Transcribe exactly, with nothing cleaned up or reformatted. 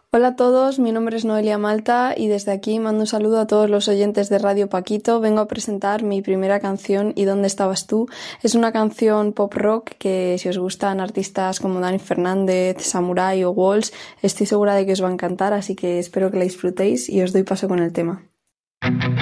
Hola a todos, mi nombre es Noelia Malta y desde aquí mando un saludo a todos los oyentes de Radio Paquito. Vengo a presentar mi primera canción, ¿Y dónde estabas tú? Es una canción pop rock que, si os gustan artistas como Dani Fernández, Samurai o Walls, estoy segura de que os va a encantar, así que espero que la disfrutéis y os doy paso con el tema.